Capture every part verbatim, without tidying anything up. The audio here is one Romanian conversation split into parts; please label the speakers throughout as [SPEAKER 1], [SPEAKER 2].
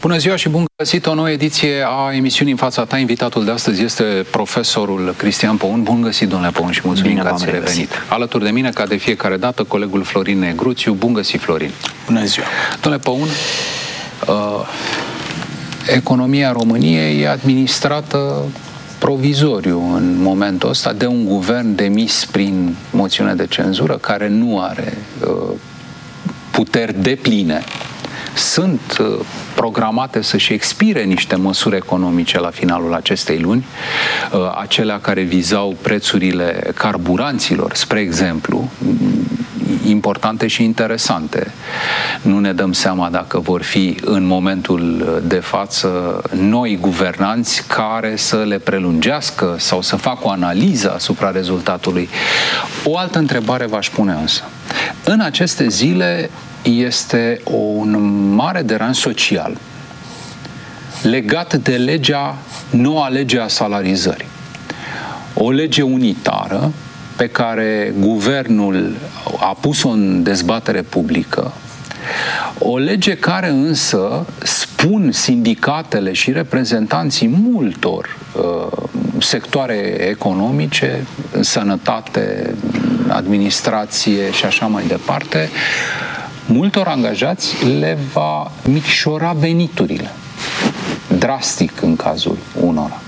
[SPEAKER 1] Bună ziua și bun găsit o nouă ediție a emisiunii În fața ta. Invitatul de astăzi este profesorul Cristian Păun. Bun găsit, domnule Păun, și mulțumim Bine că ați revenit. Regăsit. Alături de mine, ca de fiecare dată, colegul Florin Negruțiu. Bun găsit, Florin.
[SPEAKER 2] Bună ziua.
[SPEAKER 1] Domnule Păun, uh, economia României e administrată provizoriu în momentul ăsta de un guvern demis prin moțiune de cenzură, care nu are uh, puteri depline. Sunt uh, programate să-și expire niște măsuri economice la finalul acestei luni, uh, acelea care vizau prețurile carburanților, spre exemplu, importante și interesante. Nu ne dăm seama dacă vor fi în momentul de față noi guvernanți care să le prelungească sau să facă o analiză asupra rezultatului. O altă întrebare v-aș pune însă. În aceste zile este un mare deranj social legat de legea, noua lege a salarizării. O lege unitară pe care guvernul a pus-o în dezbatere publică, o lege care însă spun sindicatele și reprezentanții multor uh, sectoare economice, sănătate, administrație și așa mai departe, multor angajați le va micșora veniturile, drastic în cazul unora.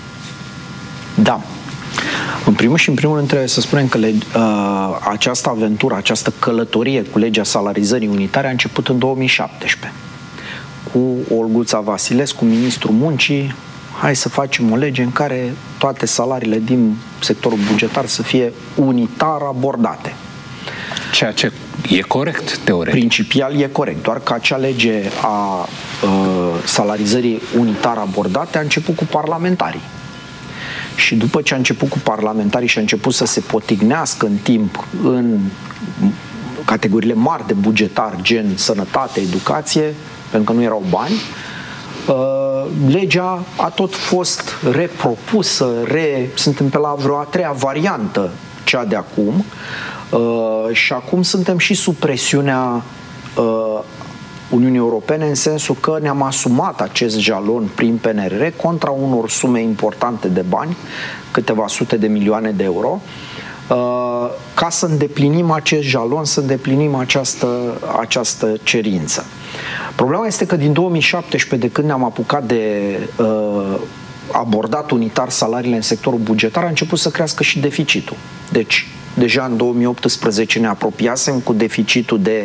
[SPEAKER 2] Da. În primul și în primul rând trebuie să spunem că le, uh, această aventură, această călătorie cu legea salarizării unitare a început în două mii șaptesprezece. Cu Olguța Vasilescu, ministrul muncii, hai să facem o lege în care toate salariile din sectorul bugetar să fie unitar abordate.
[SPEAKER 1] Ceea ce e corect, teoretic.
[SPEAKER 2] Principial e corect, doar că acea lege a uh, salarizării unitar abordate a început cu parlamentarii. Și după ce a început cu parlamentarii și a început să se potignească în timp în categoriile mari de bugetar, gen sănătate, educație, pentru că nu erau bani, legea a tot fost repropusă, re, suntem pe la vreo a treia variantă, cea de acum, și acum suntem și sub presiunea Uniunii Europene, în sensul că ne-am asumat acest jalon prin P N R R contra unor sume importante de bani, câteva sute de milioane de euro, ca să îndeplinim acest jalon, să îndeplinim această, această cerință. Problema este că din două mii șaptesprezece, de când ne-am apucat de uh, abordat unitar salariile în sectorul bugetar, a început să crească și deficitul. Deci, deja în două mii optsprezece ne apropiasem cu deficitul de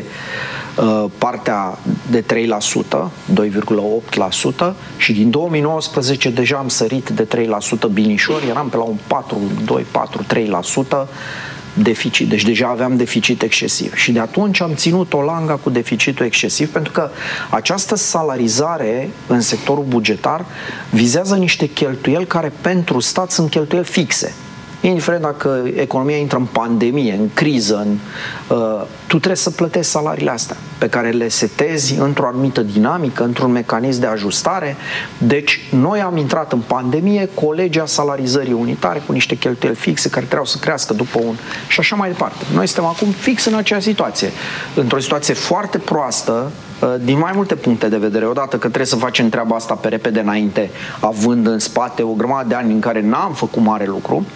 [SPEAKER 2] uh, partea de trei la sută, doi virgulă opt la sută, și din două mii nouăsprezece deja am sărit de trei la sută binișor, eram pe la un patru, doi, patru, trei la sută deficit. Deci deja aveam deficit excesiv. Și de atunci am ținut o langa cu deficitul excesiv, pentru că această salarizare în sectorul bugetar vizează niște cheltuieli care pentru stat sunt cheltuieli fixe. Indiferent dacă economia intră în pandemie, în criză, în, uh, tu trebuie să plătești salariile astea, pe care le setezi într-o anumită dinamică, într-un mecanism de ajustare. Deci, noi am intrat în pandemie cu o lege a salarizării unitare, cu niște cheltuieli fixe care trebuiau să crească după un... și așa mai departe. Noi suntem acum fix în acea situație. Într-o situație foarte proastă, din mai multe puncte de vedere. Odată că trebuie să facem treaba asta pe repede înainte, având în spate o grămadă de ani în care n-am făcut mare lucru.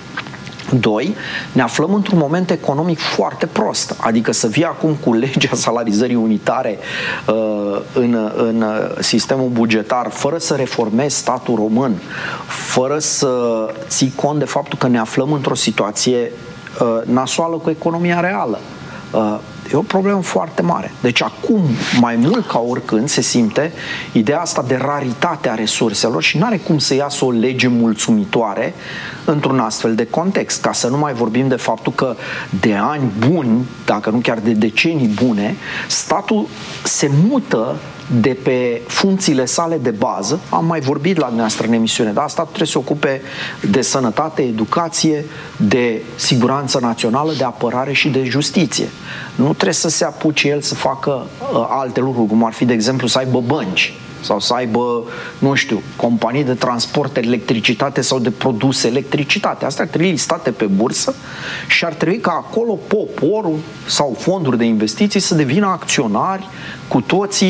[SPEAKER 2] Doi, ne aflăm într-un moment economic foarte prost. Adică să vii acum cu legea salarizării unitare uh, în, în sistemul bugetar, fără să reformezi statul român, fără să ții cont de faptul că ne aflăm într-o situație uh, nasoală cu economia reală. Uh, E o problemă foarte mare. Deci acum, mai mult ca oricând, se simte ideea asta de raritate a resurselor și nu are cum să iasă o lege mulțumitoare într-un astfel de context. Ca să nu mai vorbim de faptul că de ani buni, dacă nu chiar de decenii bune, statul se mută de pe funcțiile sale de bază. Am mai vorbit la dumneavoastră în emisiune, dar statul trebuie să se ocupe de sănătate, educație, de siguranță națională, de apărare și de justiție. Nu trebuie să se apuce el să facă uh, alte lucruri, cum ar fi, de exemplu, să aibă bănci sau să aibă, nu știu, companii de transport, electricitate sau de produse electricitate. Astea ar trebui listate pe bursă și ar trebui ca acolo poporul sau fonduri de investiții să devină acționari cu toții în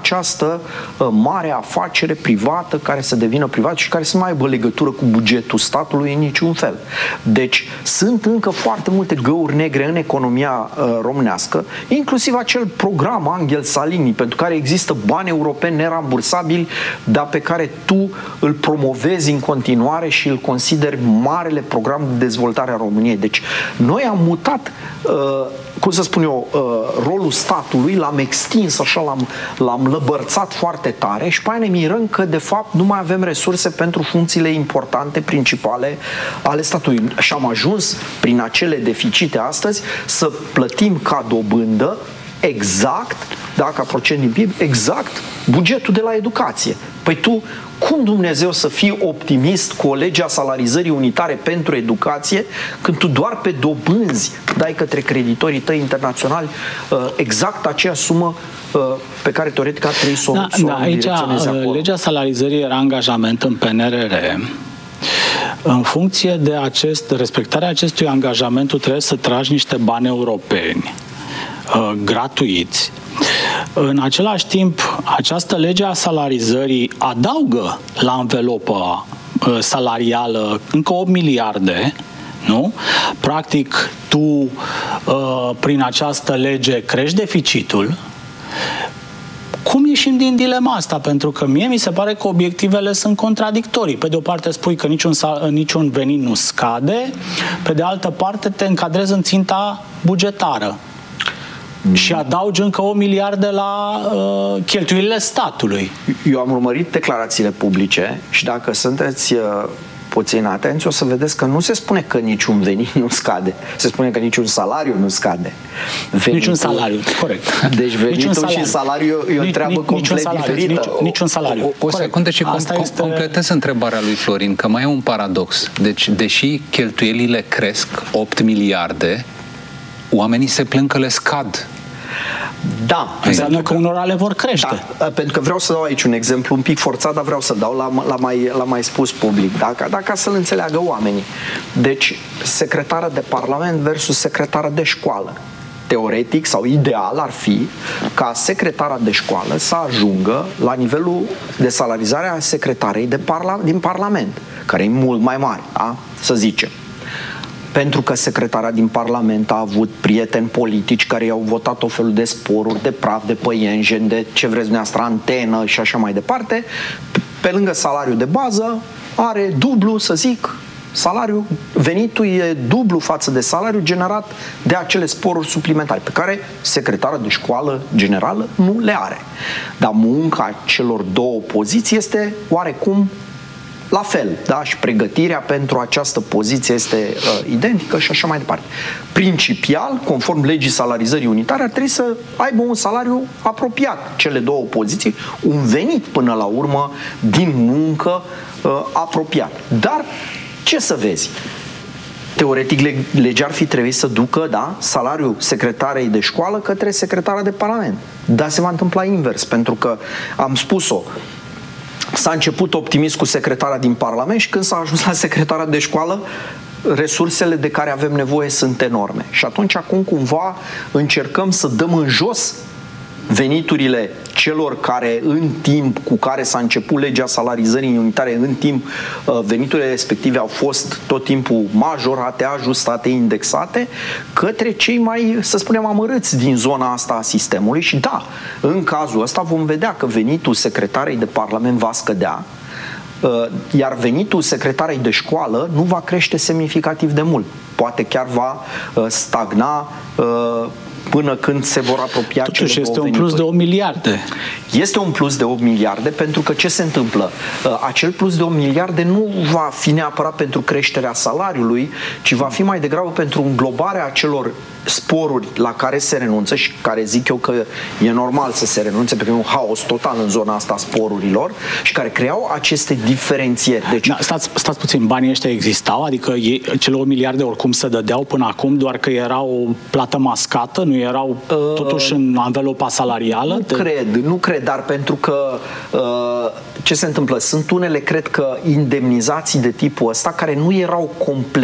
[SPEAKER 2] această uh, mare afacere privată care să devină privată și care să nu aibă legătură cu bugetul statului în niciun fel. Deci sunt încă foarte multe găuri negre în economia uh, românească, inclusiv acel program Angel Salini, pentru care există bani europeni nerambursabili, dar pe care tu îl promovezi în continuare și îl consideri marele program de dezvoltare a României. Deci noi am mutat, uh, cum să spun eu, uh, rolul statului, l-am extins așa, l-am, l-am lăbărțat foarte tare și pe aia ne mirăm că de fapt nu mai avem resurse pentru funcțiile importante, principale ale statului. Și am ajuns prin acele deficite astăzi să plătim ca dobândă exact, da, ca procent din P I B, exact bugetul de la educație. Păi tu, cum Dumnezeu să fii optimist cu o lege a salarizării unitare pentru educație când tu doar pe dobânzi dai către creditorii tăi internaționali exact aceeași sumă pe care teoretic ar trebui să o,
[SPEAKER 3] da,
[SPEAKER 2] să
[SPEAKER 3] da,
[SPEAKER 2] o
[SPEAKER 3] aici
[SPEAKER 2] acolo?
[SPEAKER 3] Legea salarizării era angajament în P N R R. În funcție de acest, respectarea acestui angajament, tu trebuie să tragi niște bani europeni uh, gratuiți. În același timp, această lege a salarizării adaugă la învelopa uh, salarială încă opt miliarde, nu? Practic, tu, uh, prin această lege, crești deficitul. Cum ieșim din dilema asta? Pentru că mie mi se pare că obiectivele sunt contradictorii. Pe de o parte spui că niciun, niciun venit nu scade, pe de altă parte te încadrezi în ținta bugetară. Mm. Și adaugi încă o miliarde la uh, cheltuielile statului.
[SPEAKER 2] Eu am urmărit declarațiile publice și dacă sunteți... Uh... puțin atenți, o să vedeți că nu se spune că niciun venit nu scade. Se spune că niciun salariu nu scade.
[SPEAKER 3] Venitul, niciun salariu, corect.
[SPEAKER 2] Deci venitul salariu. Și salariu e o treabă Nic, complet salariu, diferită.
[SPEAKER 3] Nici, niciun salariu.
[SPEAKER 1] O, o secundă și com, este... completez întrebarea lui Florin, că mai e un paradox. Deci, deși cheltuielile cresc opt miliarde, oamenii se plâng că le scad.
[SPEAKER 2] Da.
[SPEAKER 3] Înseamnă că unora le vor crește.
[SPEAKER 2] Da, pentru că vreau să dau aici un exemplu un pic forțat, dar vreau să dau, l-am, l-am, mai, l-am mai spus public, dacă, dacă să-l înțeleagă oamenii. Deci, secretară de parlament versus secretară de școală. Teoretic sau ideal ar fi ca secretara de școală să ajungă la nivelul de salarizare a secretarei de parla- din parlament, care e mult mai mare, da? Să zicem. Pentru că secretara din Parlament a avut prieteni politici care i-au votat o felul de sporuri, de praf, de păienjen, de ce vreți dumneavoastră, antenă și așa mai departe, pe lângă salariul de bază, are dublu, să zic, salariul, venitul e dublu față de salariul generat de acele sporuri suplimentare, pe care secretara de școală generală nu le are. Dar munca celor două poziții este oarecum la fel, da? Și pregătirea pentru această poziție este uh, identică și așa mai departe. Principial, conform legii salarizării unitare, ar trebui să aibă un salariu apropiat, cele două poziții, un venit până la urmă din muncă uh, apropiat. Dar, ce să vezi? Teoretic, legea ar fi trebuit să ducă, da, salariul secretarei de școală către secretara de parlament. Dar se va întâmpla invers, pentru că, am spus-o, s-a început optimist cu secretara din Parlament și când s-a ajuns la secretara de școală, resursele de care avem nevoie sunt enorme. Și atunci acum cumva încercăm să dăm în jos veniturile celor care în timp cu care s-a început legea salarizării unitare, în timp veniturile respective au fost tot timpul majorate, ajustate, indexate, către cei mai, să spunem, amărâți din zona asta a sistemului. Și da, în cazul ăsta vom vedea că venitul secretarei de Parlament va scădea, iar venitul secretarei de școală nu va crește semnificativ de mult. Poate chiar va stagna până când se vor apropia.
[SPEAKER 3] Totuși este un plus de opt miliarde.
[SPEAKER 2] Este un plus de opt miliarde pentru că ce se întâmplă? Acel plus de opt miliarde nu va fi neapărat pentru creșterea salariului, ci va fi mai degrabă pentru înglobarea acelor sporuri la care se renunță și care zic eu că e normal să se renunțe pentru că e un haos total în zona asta a sporurilor și care creau aceste diferențieri. Deci...
[SPEAKER 3] Da, stați, stați puțin, banii ăștia existau? Adică ei, cele opt miliarde oricum se dădeau până acum, doar că era o plată mascată, nu erau uh, totuși în anvelopa salarială?
[SPEAKER 2] Nu de... cred, nu cred, dar pentru că uh, ce se întâmplă? Sunt unele, cred că, indemnizații de tipul ăsta care nu erau complet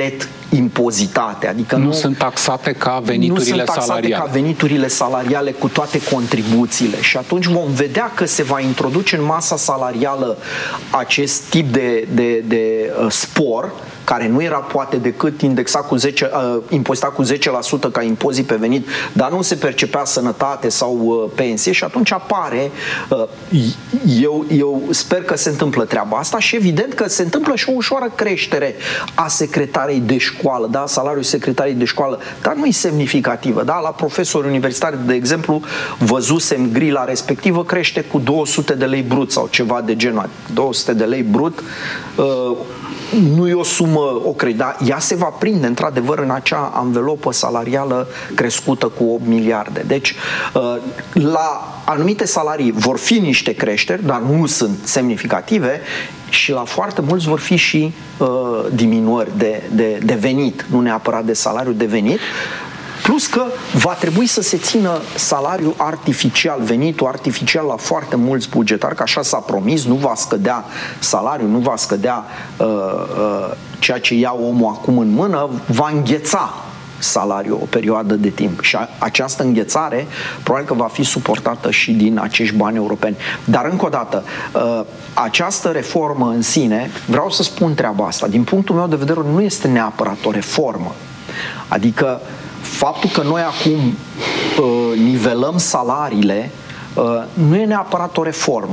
[SPEAKER 2] impozitate. Adică
[SPEAKER 1] nu,
[SPEAKER 2] nu
[SPEAKER 1] sunt taxate ca veniturile
[SPEAKER 2] nu sunt taxate
[SPEAKER 1] salariale.
[SPEAKER 2] ca veniturile salariale cu toate contribuțiile. Și atunci vom vedea că se va introduce în masa salarială acest tip de, de, de uh, spor, care nu era poate decât indexat cu zece, uh, impozitat cu zece la sută ca impozit pe venit, dar nu se percepea sănătate sau uh, pensie, și atunci apare, uh, eu, eu sper că se întâmplă treaba asta și evident că se întâmplă și o ușoară creștere a secretarei de școală, da? Salariul secretarei de școală, dar nu e semnificativă. Da? La profesori universitari, de exemplu, văzusem grila respectivă crește cu două sute de lei brut sau ceva de genul. două sute de lei brut, uh, nu e o sumă, o cred, dar ea se va prinde într-adevăr în acea anvelopă salarială crescută cu opt miliarde. Deci, la anumite salarii vor fi niște creșteri, dar nu sunt semnificative, și la foarte mulți vor fi și uh, diminuări de, de, de venit, nu neapărat de salariu, de venit. Plus că va trebui să se țină salariul artificial, venitul artificial la foarte mulți bugetari, că așa s-a promis, nu va scădea salariul, nu va scădea uh, uh, ceea ce ia omul acum în mână, va îngheța salariul o perioadă de timp. Și a, această înghețare probabil că va fi suportată și din acești bani europeni. Dar încă o dată, uh, această reformă în sine, vreau să spun treaba asta, din punctul meu de vedere nu este neapărat o reformă. Adică faptul că noi acum uh, nivelăm salariile uh, nu e neapărat o reformă.